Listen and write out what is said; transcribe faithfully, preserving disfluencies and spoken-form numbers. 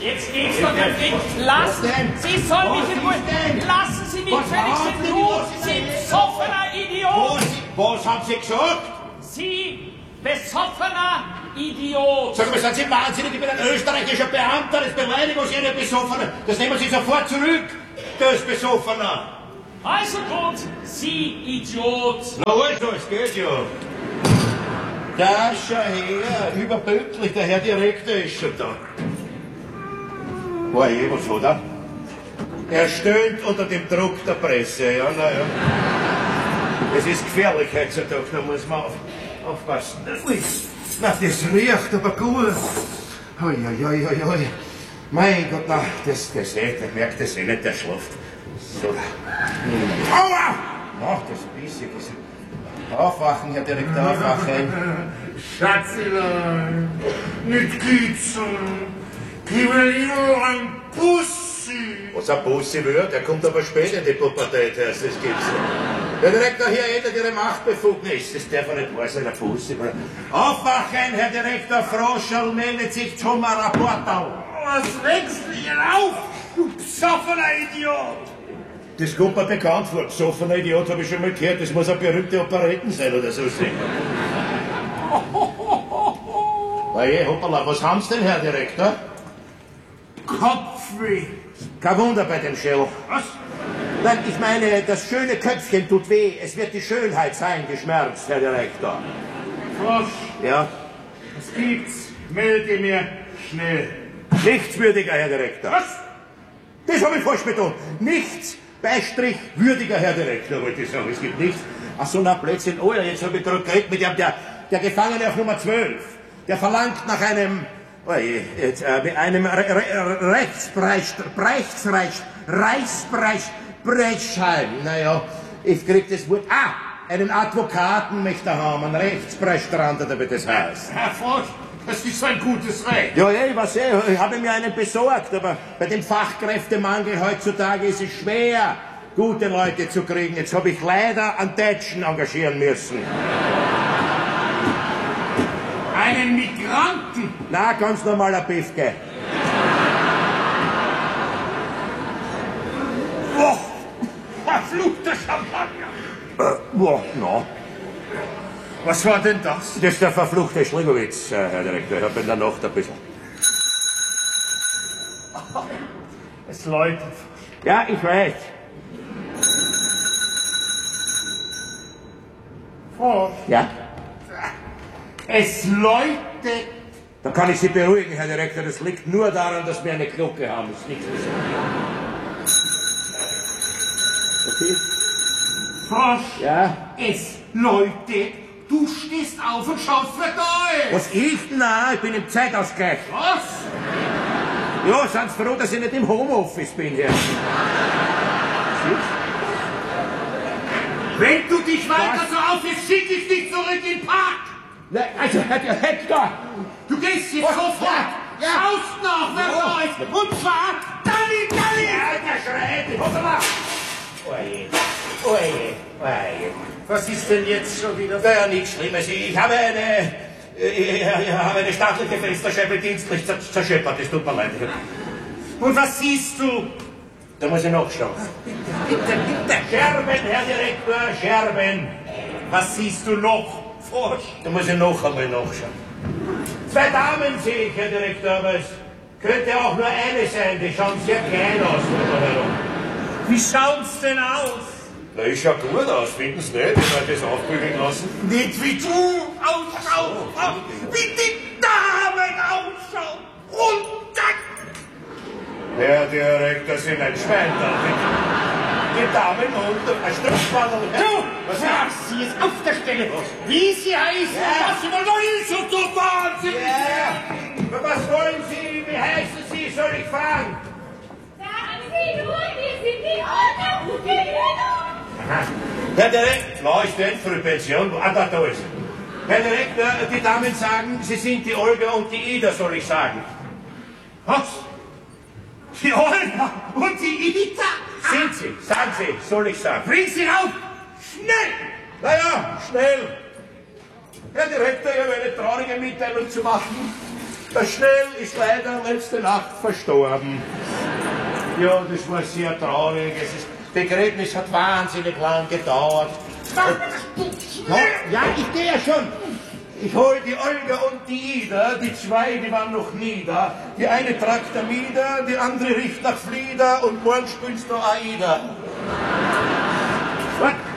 Jetzt geht's doch nicht. Lassen Sie sollen mich in Ruhe. Lassen Sie mich wenigstens in Ruhe. Sie besoffener Idiot. Was haben Sie gesagt? Sie besoffener Idiot. Sag mal, sind Sie wahnsinnig? Ich bin ein österreichischer Beamter. Das Beleidigung Sie einen Besoffener. Das nehmen Sie sofort zurück. Das Besoffener. Also gut, Sie Idiot. Na also, es geht ja. Da, schau her. Überpünktlich, der Herr Direktor ist schon da. Oje, was hat er? Er stöhnt unter dem Druck der Presse. Ja, naja. Es ist gefährlich heutzutage, da muss man auf, aufpassen. Ui, na, das riecht aber gut. Ui, ui, ui, ui, ui. Mein Gott, na, das, das, eh, der merkt das eh nicht, der schläft. So. Aua! Ach, das bissig ist. Aufwachen, Herr Direktor, aufwachen. Schatzelein, nicht kitzeln. Ich will nur ein Bussi. Was ein Bussi wird, der kommt aber später in die Pubertät erst, das gibt's nicht. Der Direktor hier ändert Ihre Machtbefugnis. Das darf er nicht wahr sein, der Bussi. Aufwachen, Herr Direktor, Froscherl meldet sich zum Rapportal. Was regst du hier auf, du besoffener Idiot? Das kommt mir bekannt vor. Besoffener Idiot habe ich schon mal gehört. Das muss eine berühmte Operetten sein oder so sehen. Oje, hoppala, was haben Sie denn, Herr Direktor? Kopfweh. Kein Wunder bei dem Schell. Was? Nein, ich meine, das schöne Köpfchen tut weh. Es wird die Schönheit sein, geschmerzt, Herr Direktor. Frosch, Ja? was gibt's? Melde mir schnell. Nichtswürdiger, Herr Direktor. Was? Das habe ich falsch betont. Nichts, Beistrich, würdiger Herr Direktor, wollte ich sagen. Es gibt nichts. Ach so, na, Blödsinn. Oh ja, jetzt habe ich gerade geredet mit dem, der, der Gefangene auf Nummer zwölf. Der verlangt nach einem, oh je, jetzt, äh, mit einem Re Re Rechtspreis, Preisreich, Reichspreis, Breitschein. Naja, ich krieg das Wort, ah, einen Advokaten möchte er haben, einen Rechtspreisstrand, oder wie das heißt. Herr Frosch, das ist ein gutes Recht. Ja, ja, ich weiß eh, ich habe mir einen besorgt, aber bei dem Fachkräftemangel heutzutage ist es schwer, gute Leute zu kriegen. Jetzt habe ich leider einen Deutschen engagieren müssen. Einen Migranten? Na, ganz normaler Piefke. Boah, verfluchter Champagner. Äh, boah, na. Was war denn das? Das ist der verfluchte Schligowitz, äh, Herr Direktor. Ich habe in der Nacht ein bisschen... Es läutet. Ja, ich weiß. Frosch, Ja? es läutet. Da kann ich Sie beruhigen, Herr Direktor. Das liegt nur daran, dass wir eine Glocke haben. Das ist nichts Okay? Frosch, Ja? es läutet. Du stehst auf und schaust verdammt. Was ich? Nein, ich bin im Zeitausgleich. Was? Ja, sind Sie froh, dass ich nicht im Homeoffice bin hier. Wenn du dich weiter Was? so aufhältst, schick ich dich zurück in den Park. Ne, also, Herr Direktor! Du gehst jetzt Was? sofort. Ja, ja. Schaust noch, wer Ja. da ist. Und zwar, Dalli, Dalli. Ja, der schreit! Hoppala! Oje, oje, oje. Was ist denn jetzt schon wieder? Ja, nichts Schlimmes. Ich habe eine... Ich, ich habe eine staatliche Fensterscheibe dienstlich zer- zerscheppert. Das tut mir leid. Und was siehst du? Da muss ich nachschauen. Bitte, bitte. Scherben, Herr Direktor, Scherben. Was siehst du noch? Frosch. Da muss ich noch einmal nachschauen. Zwei Damen sehe ich, Herr Direktor, aber es könnte auch nur eine sein. Die schauen sehr klein aus, oder herum. Wie schaut's denn aus? Na, ich schau gut aus, finden Sie nicht? Ich habe das aufbügeln lassen. Nicht wie du ausschaust, Ach so, wie die Damen ausschauen. Runter! Herr Direktor, Sie sind ein Schwein da. Die Damen unter ein Strumpfbandel. Du, Was frag sie es auf der Stelle, wie sie heißen, Ja. was sie wollen, so du Wahnsinn! Ja, was wollen Sie? Wie heißen Sie? Soll ich fragen? Sagen Sie nur, wir sind die Unterhutelinnen. Herr Direktor, na, ist denn für Pension? Ah, da, da ist er. Herr Direktor, die Damen sagen, Sie sind die Olga und die Ida, soll ich sagen. Was? Die Olga und die Ida? Sind Sie? Sagen Sie, soll ich sagen. Bring sie rauf! Schnell! Naja, schnell. Herr Direktor, ich habe eine traurige Mitteilung zu machen. Der Schnell ist leider letzte Nacht verstorben. Ja, das war sehr traurig. Es ist, das Begräbnis hat wahnsinnig lang gedauert. Ja, ja, ich gehe ja schon. Ich hol die Olga und die Ida, die zwei, die waren noch nie da. Die eine tragt der Mieder, die andere riecht nach Flieder und morgen spielst du Aida. Was?